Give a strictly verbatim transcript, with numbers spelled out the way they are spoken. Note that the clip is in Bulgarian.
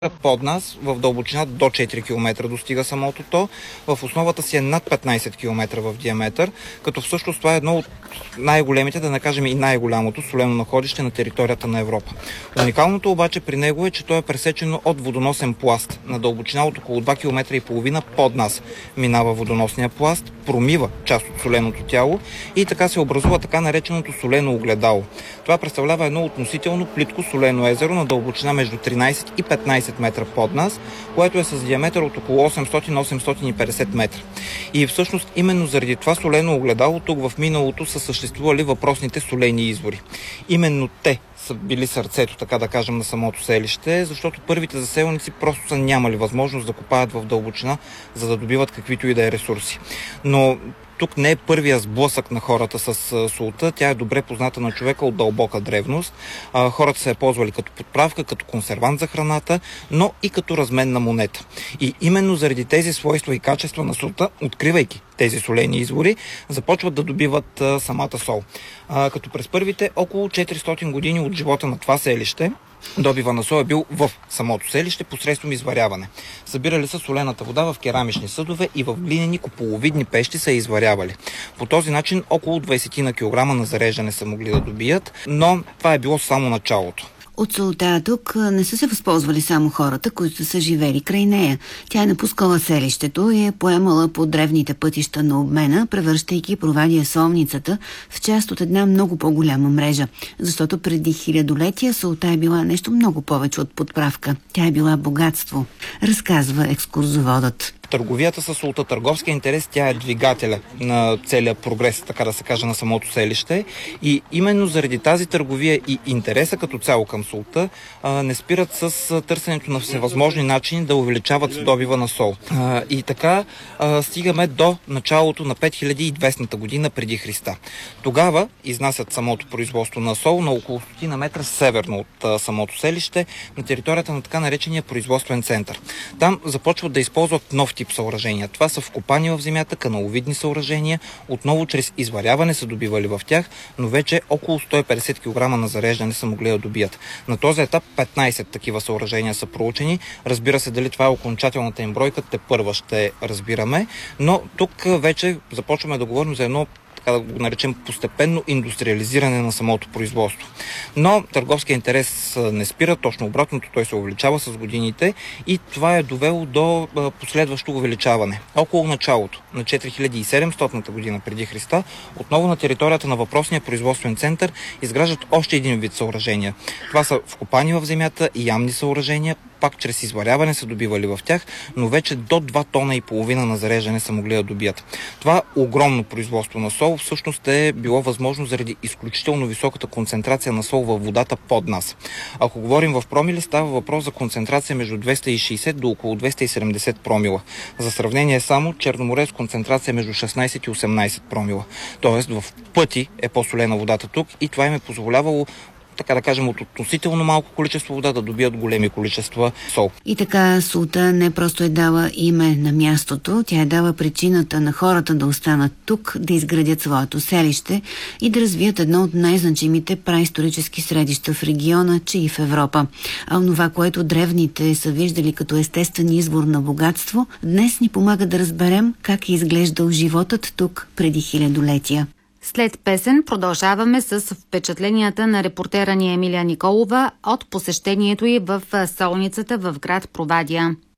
под нас, в дълбочина до четири километра достига самото то. В основата си е над петнайсет километра в диаметър, като всъщност това е едно от най-големите, да не кажем и най-голямото солено находище на територията на Европа. Уникалното обаче при него е, че то е пресечено от водоносен пласт. На дълбочина от около два километра и половина под нас минава водоносния пласт, промива част от соленото тяло и така се образува така нареченото солено огледало. Това представлява едно относително плитко солено езеро на дълбочина между тринайсет и петнайсет метра под нас, което е с диаметър от около осемстотин до осемстотин и петдесет метра. И всъщност именно заради това солено огледало тук в миналото са съществували въпросните солени извори. Именно те са били сърцето, така да кажем, на самото селище, защото първите заселници просто са нямали възможност да копаят в дълбочина, за да добиват каквито и да е ресурси. Но тук не е първия сблъсък на хората с солта, тя е добре позната на човека от дълбока древност. Хората се е ползвали като подправка, като консервант за храната, но и като разменна монета. И именно заради тези свойства и качества на солта, откривайки тези солени извори, започват да добиват самата сол. Като през първите около четиристотин години от живота на това селище, добива на сол е бил в самото селище посредством изваряване. Събирали са солената вода в керамични съдове и в глинени куполовидни пещи са изварявали. По този начин около двайсет на килограма на зареждане са могли да добият, но това е било само началото. От солта тук не са се възползвали само хората, които са живели край нея. Тя е напускала селището и е поемала по древните пътища на обмена, превръщайки провадия солницата в част от една много по-голяма мрежа. Защото преди хилядолетия солта е била нещо много повече от подправка. Тя е била богатство, разказва екскурзоводът. Търговията с солта, търговския интерес, тя е двигателя на целия прогрес, така да се каже, на самото селище. И именно заради тази търговия и интереса като цяло към солта не спират с търсенето на всевъзможни начини да увеличават добива на сол. И така стигаме до началото на пет хиляди и двеста година преди Христа. Тогава изнасят самото производство на сол на около стотина метра северно от самото селище на територията на така наречения производствен център. Там започват да използват нов тип съоръжения. Това са вкопани в земята каналовидни съоръжения, отново чрез изваряване са добивали в тях, но вече около сто и петдесет килограма на зареждане са могли да добият. На този етап петнайсет такива съоръжения са проучени. Разбира се, дали това е окончателната им бройка, тепърва ще разбираме, но тук вече започваме да говорим за едно, така да го наречем, постепенно индустриализиране на самото производство. Но търговския интерес не спира, точно обратното, той се увеличава с годините и това е довело до последващо увеличаване. Около началото на четири хиляди и седемстотната година преди Христа, отново на територията на въпросния производствен център изграждат още един вид съоръжения. Това са вкопани в земята и ямни съоръжения, пак чрез изваряване са добивали в тях, но вече до два тона и половина на зареждане са могли да добият. Това огромно производство на сол всъщност е било възможно заради изключително високата концентрация на сол във водата под нас. Ако говорим в промили, става въпрос за концентрация между двеста и шейсет до около двеста и седемдесет промила. За сравнение само Черно море с концентрация между шестнайсет и осемнайсет промила. Тоест в пъти е по-солена водата тук и това им е позволявало, така да кажем, от относително малко количество вода да добият големи количества сол. И така солта не просто е дала име на мястото, тя е дала причината на хората да останат тук, да изградят своето селище и да развият едно от най-значимите праисторически средища в региона, че и в Европа. А онова, което древните са виждали като естествен извор на богатство, днес ни помага да разберем как е изглеждал животът тук преди хилядолетия. След песен продължаваме с впечатленията на репортера ни Емилия Николова от посещението й в солницата в град Провадия.